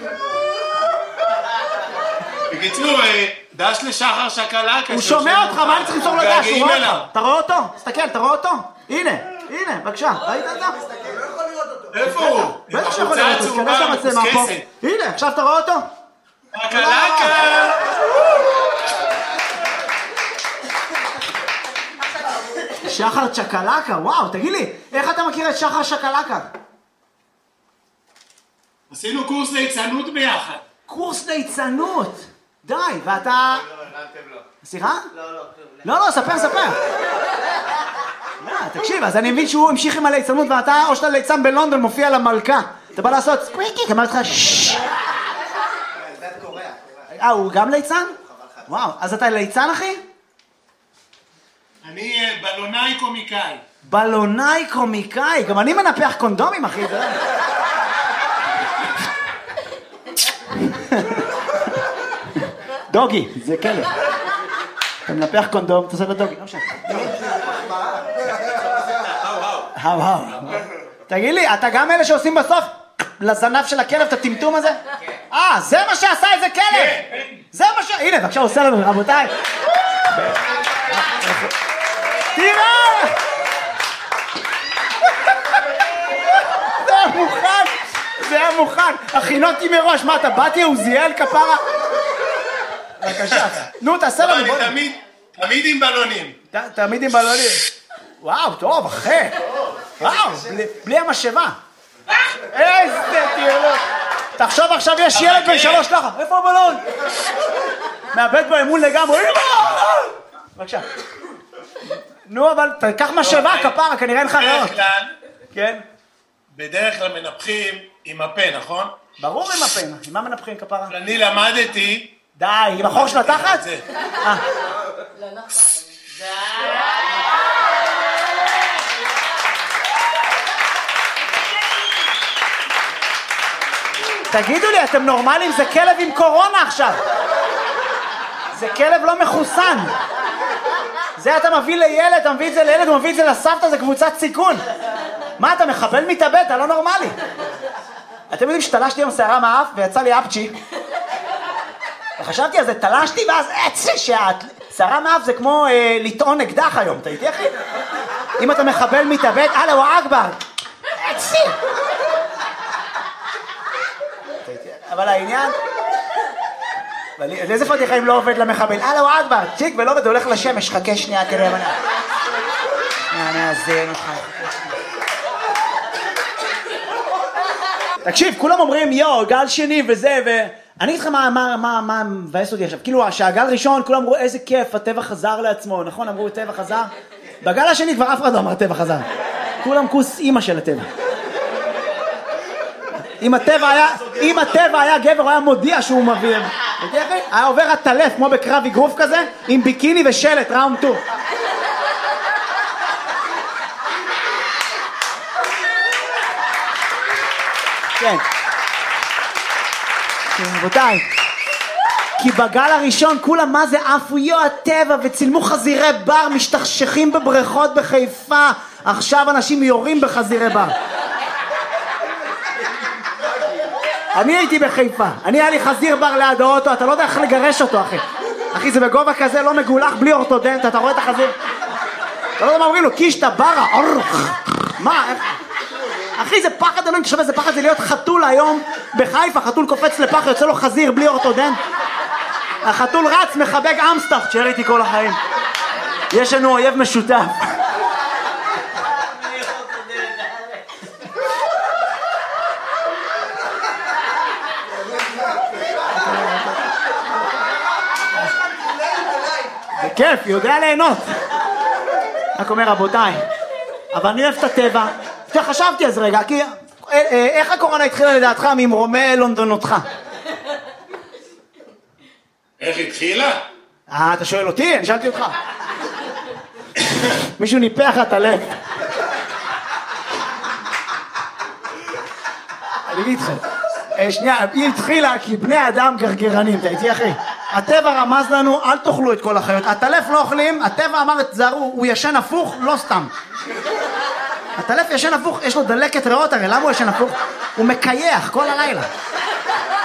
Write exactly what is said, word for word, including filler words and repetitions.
בקיצור, דש לשחר שקלקה. הוא שומע אותך, מה אני צריך למסור לו דש? הוא רואה אותך. אתה רואה אותו? תסתכל, אתה רואה אותו? הנה, הנה, בבקשה. ראית את זה? לא יכול לראות אותו. איפה הוא? בטח שיכול לראות אותו, תכנס למצלמה פה. הנה, עכשיו אתה רואה אותו? שקלקה! שחר צ'קלקה, וואו, תגיד לי, איך אתה מכיר את שחר שקלקה? עשינו קורס ליצנות ביחד. קורס ליצנות? די, ואתה... לא, הבנתם לא. סליחה? לא, לא. לא, לא, ספר, ספר. לא, תקשיב, אז אני מבין שהוא המשיך עם הליצנות ואתה, או שאתה ליצן בלונדון, מופיע למלכה. אתה בא לעשות סקוויקי, אמרתי לך ששש. זה קורע. אה, הוא גם ליצן? וואו, אז אתה ליצן, אחי? אני בלונאי קומיקאי. בלונאי קומיקאי, גם אני מנפח קונדומים, אחי. דוגי, זה כלב. אתה מנפח קונדום, אתה עושה לו דוגי, לא משנה. האו, האו. תגיד לי, אתה גם אלה שעושים בסוף לזנב של הכלב את הטמטום הזה? אה, זה מה שעשה איזה כלב! זה מה ש... הנה, בבקשה, עושה לנו, רבותיי. תראה! זה היה מוכן, זה היה מוכן. הכינותי מראש, מה אתה באתי עוזיאל כפרה? בבקשה, נו תעשה לנו. אני תמיד, תמיד עם בלונים. תמיד עם בלונים. וואו, טוב, אחי. וואו, בלי המשאבה. איזה טיולות. תחשוב עכשיו יש ילד בן שלוש ככה. איפה הבלון? מאבד באמון לגמרי. בבקשה. נו, אבל תקח משאבה כפרה, כנראה אין לך רעות. בדרך כלל, כן? בדרך כלל מנפחים עם הפה, נכון? ברור עם הפה, עם מה מנפחים כפרה? אני למדתי... די, עם החור של התחת? זה. אה. לא נכון. תגידו לי, אתם נורמלים? זה כלב עם קורונה עכשיו. זה כלב לא מחוסן. זה אתה מביא לילד, אתה מביא את זה לילד, הוא מביא את זה לסבתא, זה קבוצת סיכון. מה, אתה מחבל מתאבד? אתה לא נורמלי. אתם יודעים שתלשתי עם שערה מהאף ויצא לי אפצ'י. וחשבתי על זה, תלשתי ואז עצה שהשערה מהאף זה כמו אה, לטעון אקדח היום, אתה איתי אחי? אם אתה מחבל מתאבד, אללה הוא אכבר. עצי. אבל העניין... איזה פתיחה אם לא עובד למחבל? אללה הוא אכבר, צ'יק ולא עובד, הולך לשמש, חכה שנייה כדי הבנה. אני אזין אותך. תקשיב, כולם אומרים יו, גל שני וזה ו... אני אגיד לך מה, מה, מה, מה מבאס אותי עכשיו, כאילו שהגל ראשון כולם אמרו איזה כיף, הטבע חזר לעצמו, נכון? אמרו הטבע חזר? בגל השני כבר אף אחד לא אמר הטבע חזר, כולם כוס אימא של הטבע. אם הטבע היה, אם הטבע היה גבר, הוא היה מודיע שהוא מביא, היה עובר הטלף כמו בקרב אגרוף כזה, עם ביקיני ושלט, ראונד טו. כן. רבותיי, כי בגל הראשון כולם מה זה עפו יו הטבע וצילמו חזירי בר משתכשכים בבריכות בחיפה, עכשיו אנשים יורים בחזירי בר. אני הייתי בחיפה, אני היה לי חזיר בר ליד האוטו, אתה לא יודע איך לגרש אותו אחי. אחי זה בגובה כזה לא מגולח בלי אורתודנט, אתה רואה את החזיר? אתה לא יודע מה אומרים לו, קישטה ברה, מה? אחי זה פחד אלוהים, תשמע איזה פחד זה להיות חתול היום בחיפה, חתול קופץ לפח, יוצא לו חזיר בלי אורתודנט. החתול רץ, מחבק אמסטף, תשאר איתי כל החיים. יש לנו אויב משותף. זה כיף, יודע ליהנות. רק אומר רבותיי, אבל אני אוהב את הטבע. חשבתי אז רגע, כי איך הקורונה התחילה לדעתך ממרומי לונדונותך? איך התחילה? אה, אתה שואל אותי? אני שאלתי אותך. מישהו ניפח את הלב. אני אגיד לך, שנייה, היא התחילה כי בני אדם גרגרנים, אתה איתי אחי? הטבע רמז לנו, אל תאכלו את כל החיות. הטלף לא אוכלים, הטבע אמר את זהרו, הוא ישן הפוך, לא סתם. הטלף ישן הפוך, יש לו דלקת ריאות, הרי למה הוא ישן הפוך? הוא מקייח כל הלילה.